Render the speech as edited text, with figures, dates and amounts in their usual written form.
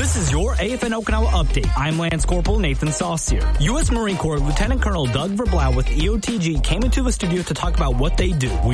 This is your AFN Okinawa update. I'm Lance Corporal Nathan Saucier. U.S. Marine Corps Lieutenant Colonel Doug Verblau with EOTG came into the studio to talk about what they do.